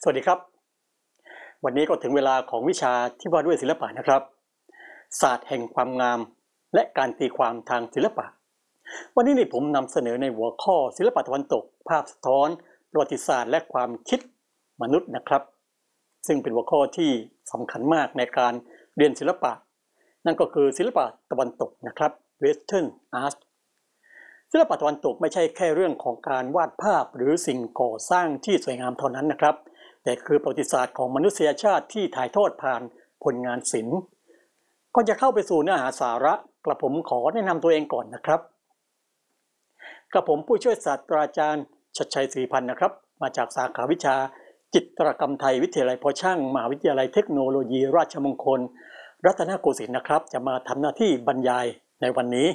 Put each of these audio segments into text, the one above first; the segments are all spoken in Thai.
สวัสดีครับวันนี้ก็ถึงเวลาของวิชาที่ว่าด้วยศิลปะนะครับศาสตร์แห่งความงามและการตีความทางศิลปะวันนี้ผมนำเสนอในหัวข้อศิลปะตะวันตกภาพสะท้อนประวัติศาสตร์และความคิดมนุษย์นะครับซึ่งเป็นหัวข้อที่สำคัญมากในการเรียนศิลปะนั่นก็คือศิลปะตะวันตกนะครับ Western Art ศิลปะตะวันตกไม่ใช่แค่เรื่องของการวาดภาพหรือสิ่งก่อสร้างที่สวยงามเท่านั้นนะครับแต่คือประวัติศาสตร์ของมนุษยชาติที่ถ่ายทอดผ่านผลงานศิลป์ก่อนจะเข้าไปสู่เนื้อหาสาระกระผมขอแนะนำตัวเองก่อนนะครับกระผมผู้ช่วยศาสตราจารย์ชัดชัยศรีพันธ์นะครับมาจากสาขาวิชาจิตรกรรมไทยวิทยาลัยพอช่างมหาวิทยาลัยเทคโนโลยีราชมงคลรัตนโกสินทร์นะครับจะมาทำหน้าที่บรรยายในวันนี้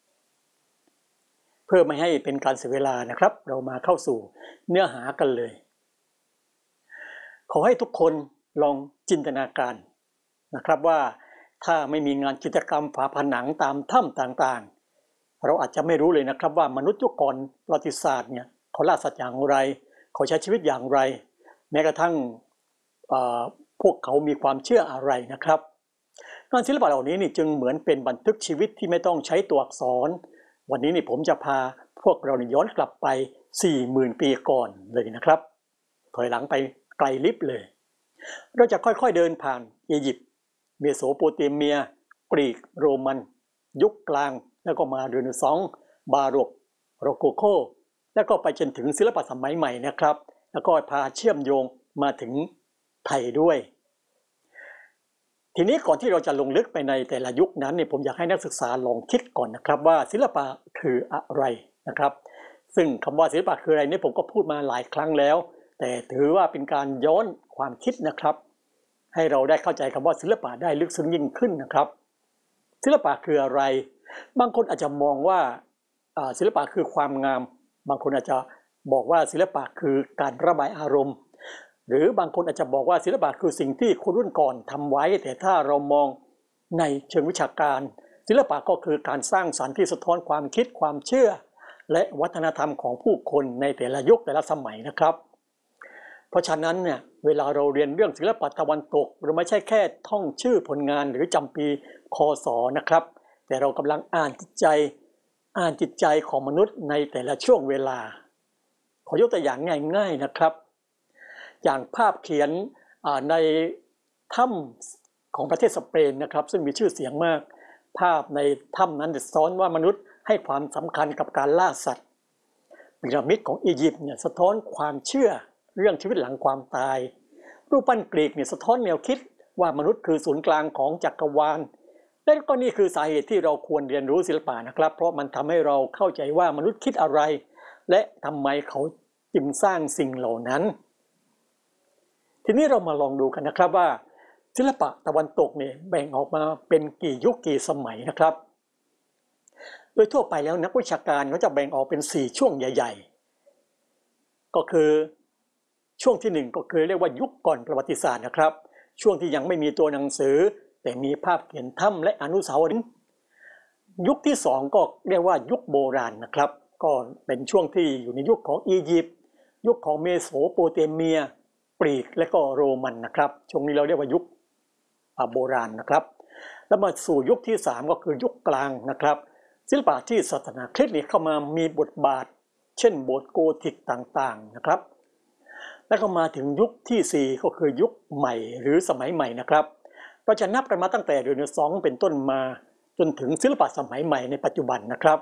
เพื่อไม่ให้เป็นการเสียเวลานะครับเรามาเข้าสู่เนื้อหากันเลยขอให้ทุกคนลองจินตนาการนะครับว่าถ้าไม่มีงานจิตรกรรมฝาผนังตามถ้ำต่างๆเราอาจจะไม่รู้เลยนะครับว่ามนุษย์ยุคก่อนประวัติศาสตร์เนี่ยเขาล่าสัตว์อย่างไรเขาใช้ชีวิตอย่างไรแม้กระทั่งพวกเขามีความเชื่ออะไรนะครับงานศิลปะเหล่านี้จึงเหมือนเป็นบันทึกชีวิตที่ไม่ต้องใช้ตัวอักษรวันนี้ผมจะพาพวกเราย้อนกลับไป 40,000 ปีก่อนเลยนะครับถอยหลังไปไกลลิบเลยเราจะค่อยๆเดินผ่านอียิปต์เมโสโปเตเมียกรีกโรมันยุคกลางแล้วก็มาเรเนซองส์บาโรกโรโคโคแล้วก็ไปจนถึงศิลปะสมัยใหม่นะครับแล้วก็พาเชื่อมโยงมาถึงไทยด้วยทีนี้ก่อนที่เราจะลงลึกไปในแต่ละยุคนั้นผมอยากให้นักศึกษาลองคิดก่อนนะครับว่าศิลปะคืออะไรนะครับซึ่งคำว่าศิลปะคืออะไรผมก็พูดมาหลายครั้งแล้วแต่ถือว่าเป็นการย้อนความคิดนะครับให้เราได้เข้าใจคำว่าศิลปะได้ลึกซึ้งยิ่งขึ้นนะครับศิลปะคืออะไรบางคนอาจจะมองว่าศิลปะคือความงามบางคนอาจจะบอกว่าศิลปะคือการระบายอารมณ์หรือบางคนอาจจะบอกว่าศิลปะคือสิ่งที่คนรุ่นก่อนทำไว้แต่ถ้าเรามองในเชิงวิชาการศิลปะก็คือการสร้างสรรค์ที่สะท้อนความคิดความเชื่อและวัฒนธรรมของผู้คนในแต่ละยุคแต่ละสมัยนะครับเพราะฉะนั้นเวลาเราเรียนเรื่องศิลปะตะวันตกเราไม่ใช่แค่ท่องชื่อผลงานหรือจำปีคศนะครับแต่เรากำลังอ่านจิตใจของมนุษย์ในแต่ละช่วงเวลาขอยกตัวอย่างง่ายๆนะครับอย่างภาพเขียนในถ้ำของประเทศสเปนนะครับซึ่งมีชื่อเสียงมากภาพในถ้ำนั้นซ้อนว่ามนุษย์ให้ความสำคัญกับการล่าสัตว์พีระมิดของอียิปต์สะท้อนความเชื่อเรื่องชีวิตหลังความตายรูปปั้นกรีกสะท้อนแนวคิดว่ามนุษย์คือศูนย์กลางของจักรวาลและก็นี่คือสาเหตุที่เราควรเรียนรู้ศิลปะนะครับเพราะมันทำให้เราเข้าใจว่ามนุษย์คิดอะไรและทำไมเขาจึงสร้างสิ่งเหล่านั้นทีนี้เรามาลองดูกันนะครับว่าศิลปะตะวันตกแบ่งออกมาเป็นกี่ยุคกี่สมัยนะครับโดยทั่วไปแล้วนักวิชาการเขาจะแบ่งออกเป็น4ช่วงใหญ่ๆก็คือช่วงที่1ก็คือเรียกว่ายุคก่อนประวัติศาสตร์นะครับช่วงที่ยังไม่มีตัวหนังสือแต่มีภาพเขียนถ้ำและอนุสาวรีย์ยุคที่2ก็เรียกว่ายุคโบราณนะครับก็เป็นช่วงที่อยู่ในยุคของอียิปต์ยุคของเมโสโปเตเมียกรีกและก็โรมันนะครับช่วงนี้เราเรียกว่ายุคโบราณนะครับแล้วมาสู่ยุคที่3ก็คือยุคกลางนะครับศิลปะที่ศาสนาคริสต์เข้ามามีบทบาทเช่นโบสถ์โกธิกต่างๆนะครับแล้วก็มาถึงยุคที่4ก็คือยุคใหม่หรือสมัยใหม่นะครับเราจะนับกันมาตั้งแต่เรเนซองส์เป็นต้นมาจนถึงศิลปะสมัยใหม่ในปัจจุบันนะครับ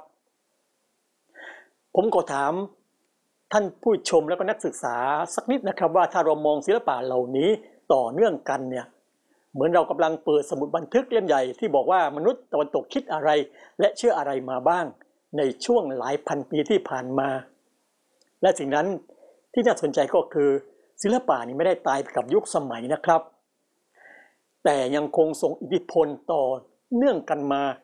ผมก็ถามท่านผู้ชมและก็นักศึกษาสักนิดนะครับว่าถ้าเรามองศิลปะเหล่านี้ต่อเนื่องกันเหมือนเรากำลังเปิดสมุดบันทึกเล่มใหญ่ที่บอกว่ามนุษย์ตะวันตกคิดอะไรและเชื่ออะไรมาบ้างในช่วงหลายพันปีที่ผ่านมาและสิ่งนั้นที่น่าสนใจก็คือศิลปะไม่ได้ตายไปกับยุคสมัยนะครับแต่ยังคงส่งอิทธิพลต่อเนื่องกันมา